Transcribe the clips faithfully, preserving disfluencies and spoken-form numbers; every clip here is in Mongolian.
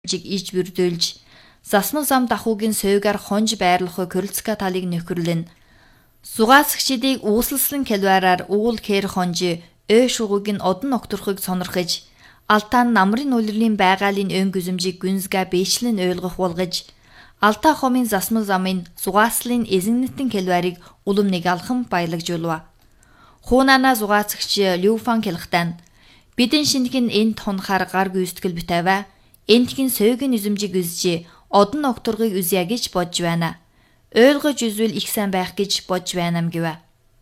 жиг иж бүрдүүлж засмал зам дахуугийн сөөгөр хонж байрлах Крыльцка талыг нөхөрлөн сугаасгчдыг үүсэлсэн келвараар уул кэр хонжи өө шугууг нь одон огторхыг сонирхож алтаан намрын үлрэлийн байгалийн өн гүзэмжиг гүнзга бэйчлэн ойлгох болгож Алтай хомын засмал замын зугааслын эзэннэтэн келварыг улам нэг алхам баялагжуулва. Хуунана зугаацагч Люфан келхтан бидэн шинхэн энд хонхаар гар гүйстгэл битаваа энтгийн сөөгн эзэмжиг үзжи одон огторгыг үзье гэж бодж байна. Ойлгож үзвэл их сайн байх гэж бодж байнам гэвэ.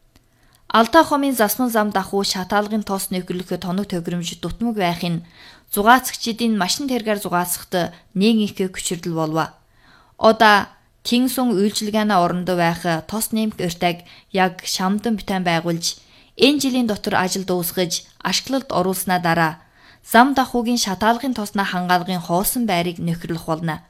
Алтай хомын засмал зам дахуу шатаалгын тос нөхөрлөх тоног төгрөмж дутмаг байхын зугаацагчдын машин тэргээр зугаацахт нэг их хүчирдэл болва. Ода Тинсун үйлчилгээний орондоо байх тос нэмэх өртөг яг шамдан битэн байгуулж энэ жилийн дотор ажил дуусгаж ашиглалд оруулснаа дараа зам дахуугийн шатаалгын тосноо хангаалгын хоосон байрыг нөхөрлөх болно.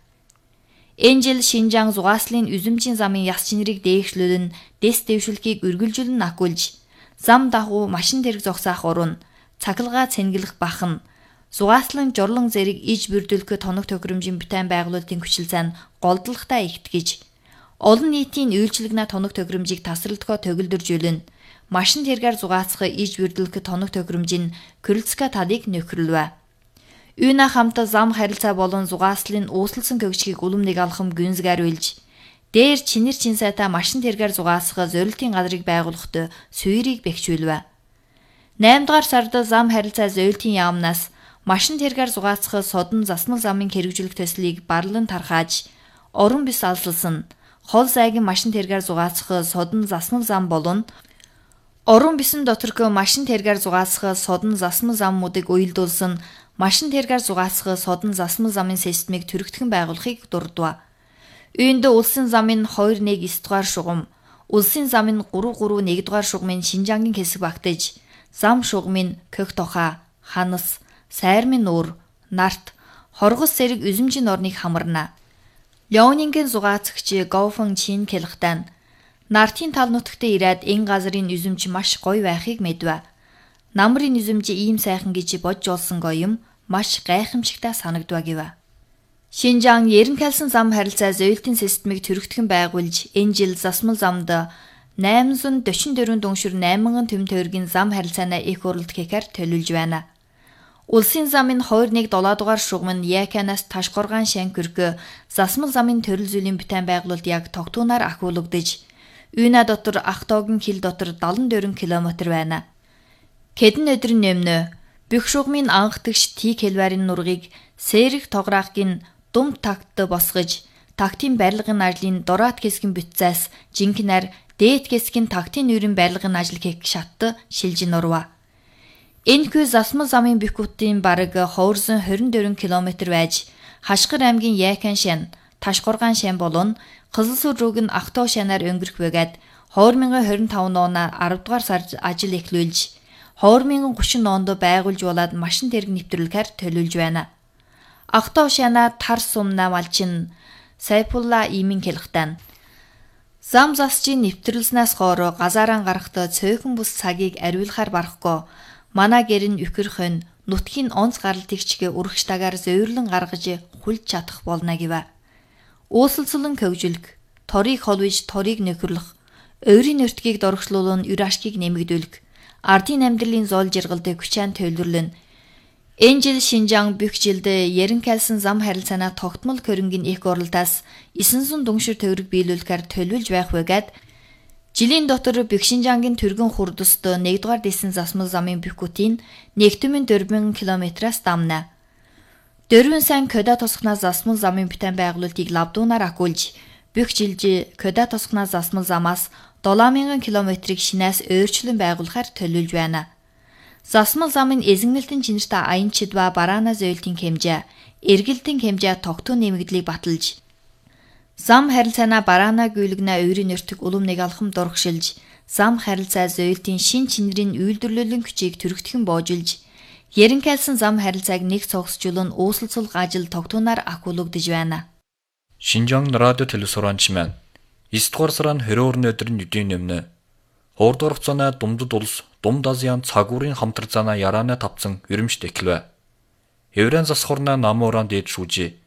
Энэ жил Шинжаан зугааслын үзэмжийн замын яс чинэрийг дээшлүүлэн дэс дэвшүүлэхийг үргэлжлүүлэн акуулж зам дахуу машин тэрэг зогсоох уран цахилгаа цэнгэлэх бахан зугааслан жорлон зэрэг иж бүрдүүлэх тоног төгрөмжийн битэн байгуулалтын хүчил зан голдлохтаа ихтгэж олон нийтийн үйлчлэгнэ тоног төгрөмжийг тасралтгоо төгөлдөржүүлэн машин тэргээр зугаацах иж бүрдүүлэх тоног төгрөмжийн Крыльцка талыг нөхөрлөв. Үүнэ хамт зам харилцаа болон зугааслын үүсэлсэн көгчгийг улам нэг алхам гүнзгаар үйлж дээр чинэр чинсайта машин тэргээр зугаасах зорилтын газрыг байгуулахад суурийг бэхжүүлвэ. найман дугаар сард зам харилцаа зорилтын яамнаас машин тэргээр зугаацах содон засмал замын хэрэгжүүлэх төслийг барлан тархааж орон бис алсалсан хол зайгийн машин тэргээр зугаацах содон засмал зам болон орон бисэн доторх машин тэргээр зугаацах содон засмал замуудыг уялдуулсан машин тэргээр зугаацах содон засмал замын системийг төрөгдөхөн байгуулахыг дурдва. Үүнд улсын замын хоёр нэг девять дугаар шугам, улсын замын три три нэг дугаар шугамын Шинжаангийн хэсэг багтаж, зам шугамын Көх тоха, Ханас, Сайрмын нуур, Нарт, Хоргос зэрэг үзэмжийн орныг хамарна. Леонингийн зугаацагч Гоуфэн Чин келхтан Нартын тал нутагт ирээд энэ газрын үзэмж маш гоё байхыг мэдвэ. Намрын үзэмж ийм сайхан гэж бодж олсонго юм маш гайхамшигтай санагдва гэвэ. Шинжаан Ерөнхийлсэн зам харилцаа зөвлөлтийн системийг төрөгдөхөн байгуулж энэ жил засмал замд найман дөрвөн дөрвөн дүншир найман төм тойргийн зам харилцаанаа их уралд хийхээр төлөвлөж байна. Улсын замын хоёр нэг долоо дугаар шугам нь Яканаас Ташгоргаан Шанкүрг засмал замын төрөл зүйлийн битэн байгуулалт яг тогтуунаар ахиулагдаж Үйнэ дотор Ахтоогийн хил дотор седемдесет четыре километр байна. Кэдэн өдрийн нэмнө бүх шугамын анхдагч Т келварын нургийг сэрэг тограахын дум такт босгож тактийн барилгын ажлын дораат хэсгийн бүтцээс жинхэнээр дээд хэсгийн тактийн нүүрийн барилгын ажил хийх шатт шилжиж нурва. Энэхүү засмал замын бэхүүтийн бараг ховорсон двадцать четыре километр байж Хашгир аймгийн Яакан шан, Ташгоргаан шан болон Кызылсуур рууг нь Ахтоо шанаар өнгөрөх байгаад две тысячи двадцать пять оны арав дугаар сард ажил эхлүүлж две тысячи тридцать онд байгуулж болоод машин тэрэг нэвтрүүлэхээр төлөвлөж байна. Ахтоо шанаа тар сумна малчин Сайфулла имин келхтан зам засчийн нэвтрүүлснээс хоороо газаараа гарахтаа цөөхөн бус цагийг ариулахаар барахгүй манай гэрн үхэрхэн нутгийн онц гаралтыгчгээ үргчтагаар зөөврлөн гаргаж хулж чадах болно гэвэ. Ууслцлан көвжүүлэх, торыг холвиж торыг нөхөрлөх, өөрийн өртгийг доргочлуулан үр ашгийг нэмэгдүүлэх, ардын амьдралын зоол жиргалд хүчаан төлөвлөрлөн. Энэ жил Шинжаан бүх жилд Ерөнхийлсэн зам харилцаанаа тогтмол хөрөнгөний их оролтоос девять сая дүншир төгрөг биелүүлэхээр төлөвлөж байх байгаад жилийн дотор бүх Шинжаангийн түргэн хурдст нэгдүгээр дэсэн засмал замын бүхгүтийн нэгдүгээр дөрвөн километраас дамна. Дөрвөн сан Кода тосгоноо засмал замын битэн байгуулалтыг лавдуунаар акуулж бүх жилд Кода тосгоноо засмал замаас долоо мянган километрийг шинээс өөрчлөн байгуулахаар төлөвлөж байна. Засмал замын эзэгнэлтэн чинэртэй аян чидва бараана зөөлтийн хэмжээ, эргэлтэн хэмжээ тогтуу нэмэгдлийг баталж зам харилцаанаа бараана гүйлгэнэ өөрийн өртөг улам нэг алхам дургшилж зам харилцаа зөөлтийн шин чинэрийн үйлдвэрлэлийн хүчийг төрөгдөхөн боожулж Ерөнхийлсэн зам харилцааг нэг цогсжуулан ууслцулах ажил тогтуунаар ахиулагдж байна. Шинжаан радио телевизоранч маань девять дугаар сарын двадцать өдрийн өдийн нэмнэ хоёр дугаар хугацааны Думдад улс Думд Азийн цагуурын хамтар занаа яраана тавцсан өрөмжт эхлэв. Еврейн засхурна намууран дээд шүүжээ.